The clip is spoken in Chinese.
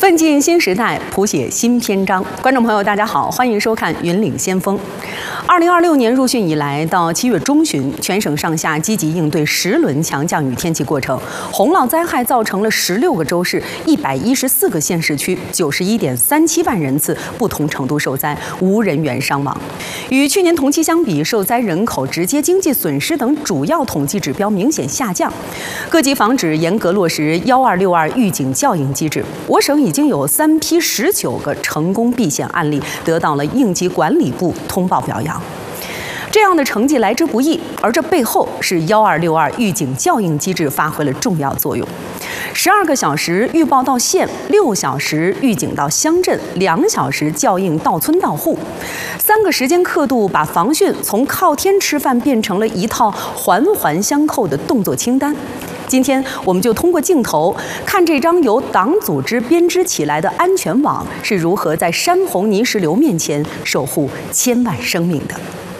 奋进新时代，谱写新篇章。观众朋友，大家好，欢迎收看《云岭先锋》。2026年入汛以来，到7月中旬，全省上下积极应对10轮强降雨天气过程，洪涝灾害造成了16个州市、114个县市区、91.37万人次不同程度受灾，无人员伤亡。与去年同期相比，受灾人口、直接经济损失等主要统计指标明显下降。各级防指严格落实1262预警效应机制，我省已经有3批19个成功避险案例得到了应急管理部通报表扬。这样的成绩来之不易，而这背后是1262预警效应机制发挥了重要作用。12个小时预报到县，6小时预警到乡镇，2小时校应到村到户，3个时间刻度把防汛从靠天吃饭变成了一套环环相扣的动作清单。今天我们就通过镜头看这张由党组织编织起来的安全网是如何在山洪泥石流面前守护千万生命的。